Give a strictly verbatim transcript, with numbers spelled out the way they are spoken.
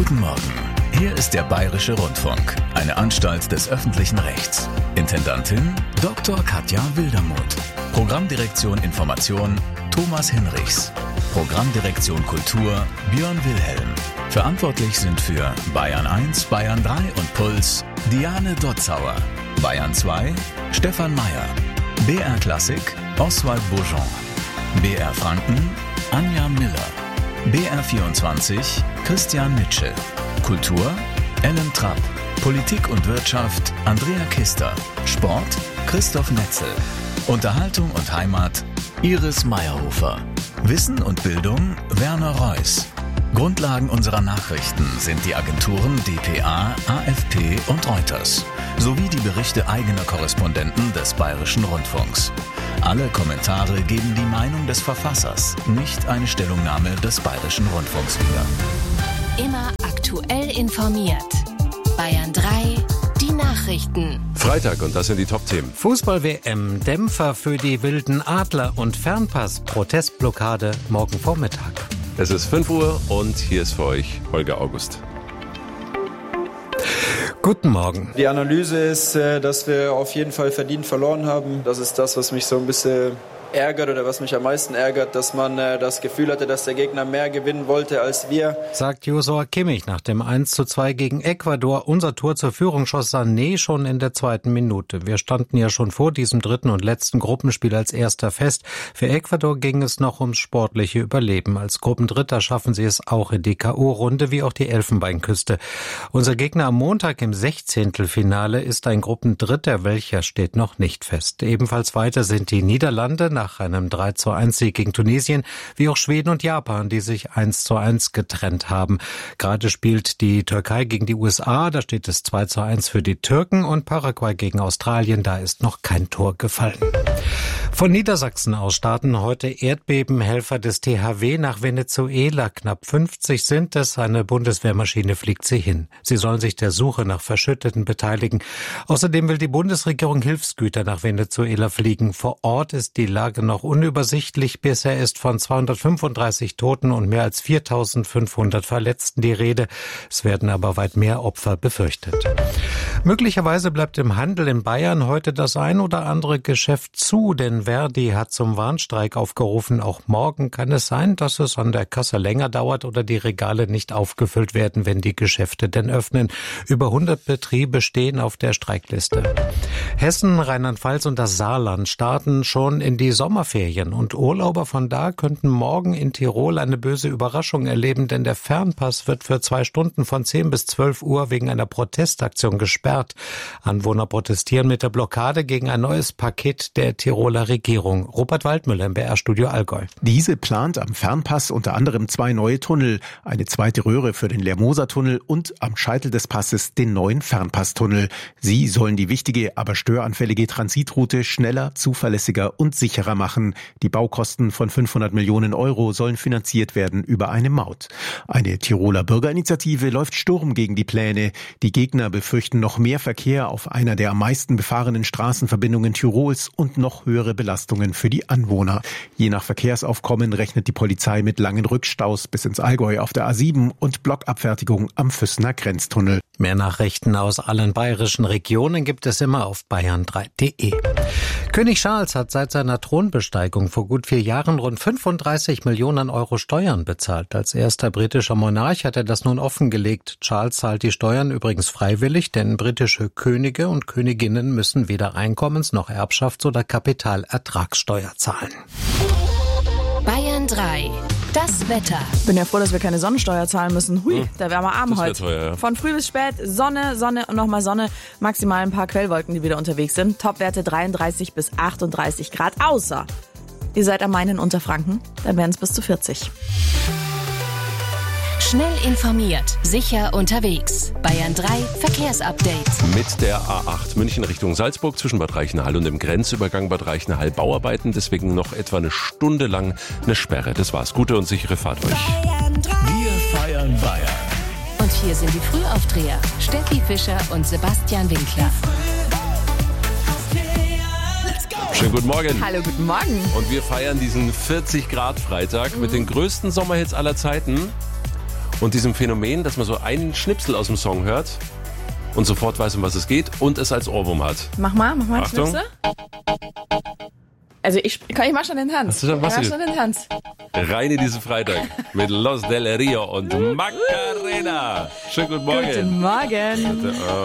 Guten Morgen. Hier ist der Bayerische Rundfunk, eine Anstalt des öffentlichen Rechts. Intendantin Doktor Katja Wildermuth. Programmdirektion Information Thomas Hinrichs. Programmdirektion Kultur Björn Wilhelm. Verantwortlich sind für Bayern eins, Bayern drei und Puls Diane Dotzauer. Bayern zwei Stefan Mayer. B R Klassik Oswald Beaujean. B R Franken Anja Miller. B R vierundzwanzig Christian Mitschel. Kultur Ellen Trapp. Politik und Wirtschaft Andrea Kister. Sport Christoph Netzel. Unterhaltung und Heimat Iris Meyerhofer. Wissen und Bildung Werner Reuss. Grundlagen unserer Nachrichten sind die Agenturen D P A, A F P und Reuters sowie die Berichte eigener Korrespondenten des Bayerischen Rundfunks. Alle Kommentare geben die Meinung des Verfassers, nicht eine Stellungnahme des Bayerischen Rundfunks wieder. Immer aktuell informiert. Bayern drei, die Nachrichten. Freitag und das sind die Top-Themen. Fußball-W M, Dämpfer für die wilden Adler und Fernpass, Protestblockade morgen Vormittag. Es ist fünf Uhr und hier ist für euch Holger August. Guten Morgen. Die Analyse ist, dass wir auf jeden Fall verdient verloren haben. Das ist das, was mich so ein bisschen ärgert oder was mich am meisten ärgert, dass man das Gefühl hatte, dass der Gegner mehr gewinnen wollte als wir. Sagt Joshua Kimmich nach dem eins zu zwei gegen Ecuador. Unser Tor zur Führung schoss Sané schon in der zweiten Minute. Wir standen ja schon vor diesem dritten und letzten Gruppenspiel als Erster fest. Für Ecuador ging es noch ums sportliche Überleben. Als Gruppendritter schaffen sie es auch in die K O-Runde, wie auch die Elfenbeinküste. Unser Gegner am Montag im Sechzehntelfinale ist ein Gruppendritter, welcher steht noch nicht fest. Ebenfalls weiter sind die Niederlande nach einem drei zu eins Sieg gegen Tunesien, wie auch Schweden und Japan, die sich eins zu eins getrennt haben. Gerade spielt die Türkei gegen die U S A, da steht es zwei zu eins für die Türken, und Paraguay gegen Australien, da ist noch kein Tor gefallen. Von Niedersachsen aus starten heute Erdbebenhelfer des T H W nach Venezuela. Knapp fünfzig sind es, eine Bundeswehrmaschine fliegt sie hin. Sie sollen sich der Suche nach Verschütteten beteiligen. Außerdem will die Bundesregierung Hilfsgüter nach Venezuela fliegen. Vor Ort ist die Lage noch unübersichtlich. Bisher ist von zweihundertfünfunddreißig Toten und mehr als viertausendfünfhundert Verletzten die Rede. Es werden aber weit mehr Opfer befürchtet. Möglicherweise bleibt im Handel in Bayern heute das ein oder andere Geschäft zu, denn Verdi hat zum Warnstreik aufgerufen. Auch morgen kann es sein, dass es an der Kasse länger dauert oder die Regale nicht aufgefüllt werden, wenn die Geschäfte denn öffnen. Über hundert Betriebe stehen auf der Streikliste. Hessen, Rheinland-Pfalz und das Saarland starten schon in die Sommerferien, und Urlauber von da könnten morgen in Tirol eine böse Überraschung erleben, denn der Fernpass wird für zwei Stunden von zehn bis zwölf Uhr wegen einer Protestaktion gesperrt. Anwohner protestieren mit der Blockade gegen ein neues Paket der Tiroler Regierung. Robert Waldmüller im B R-Studio Allgäu. Diese plant am Fernpass unter anderem zwei neue Tunnel, eine zweite Röhre für den Lermoser-Tunnel und am Scheitel des Passes den neuen Fernpasstunnel. Sie sollen die wichtige, aber störanfällige Transitroute schneller, zuverlässiger und sicherer machen. Die Baukosten von fünfhundert Millionen Euro sollen finanziert werden über eine Maut. Eine Tiroler Bürgerinitiative läuft Sturm gegen die Pläne. Die Gegner befürchten noch mehr Verkehr auf einer der am meisten befahrenen Straßenverbindungen Tirols und noch höhere Belastungen für die Anwohner. Je nach Verkehrsaufkommen rechnet die Polizei mit langen Rückstaus bis ins Allgäu auf der A sieben und Blockabfertigung am Füssener Grenztunnel. Mehr Nachrichten aus allen bayerischen Regionen gibt es immer auf bayern drei punkt de. König Charles hat seit seiner Thronbesteigung vor gut vier Jahren rund fünfunddreißig Millionen Euro Steuern bezahlt. Als erster britischer Monarch hat er das nun offengelegt. Charles zahlt die Steuern übrigens freiwillig, denn britische Könige und Königinnen müssen weder Einkommens- noch Erbschafts- oder Kapitalertragssteuer zahlen. Bayern drei. Das Wetter. Bin ja froh, dass wir keine Sonnensteuer zahlen müssen. Hui, hm. da wären wir arm das heute. Teuer, ja. Von früh bis spät Sonne, Sonne und nochmal Sonne. Maximal ein paar Quellwolken, die wieder unterwegs sind. Topwerte dreiunddreißig bis achtunddreißig Grad. Außer ihr seid am Main in Unterfranken, dann wären es bis zu vierzig. Schnell informiert, sicher unterwegs. Bayern drei Verkehrsupdate. Mit der A acht München Richtung Salzburg zwischen Bad Reichenhall und dem Grenzübergang Bad Reichenhall Bauarbeiten. Deswegen noch etwa eine Stunde lang eine Sperre. Das war's. Gute und sichere Fahrt euch. Wir feiern Bayern. Und hier sind die Frühaufdreher. Steffi Fischer und Sebastian Winkler. Schönen guten Morgen. Hallo, guten Morgen. Und wir feiern diesen vierzig Grad Freitag mit den größten Sommerhits aller Zeiten. und diesem Phänomen, dass man so einen Schnipsel aus dem Song hört und sofort weiß, um was es geht und es als Ohrwurm hat. Mach mal, mach mal. Achtung. Schnipsel. Also ich, ich mach schon den Tanz. Hast du schon was? Ich mach schon den Tanz. Rein in diesen Freitag mit Los del Rio und Macarena. Schönen guten Morgen. Guten Morgen.